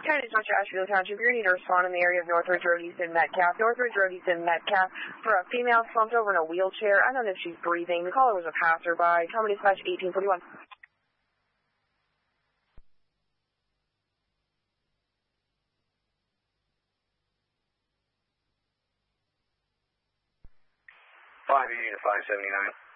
County Dispatcher, Asheville Township. You're going to need to respond in the area of Northridge Road East and Metcalf. Northridge Road East and Metcalf for a female slumped over in a wheelchair. I don't know if she's breathing. The caller was a passerby. County Dispatch 1841. 580 to 579.